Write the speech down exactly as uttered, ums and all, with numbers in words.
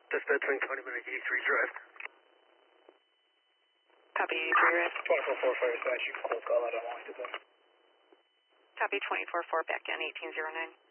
Dispatching twenty minute eighty-three drive. Copy eighty-three, Red. twenty-four four Fireside, you can cold call out on line to them. Copy twenty-four four, back in eighteen zero nine.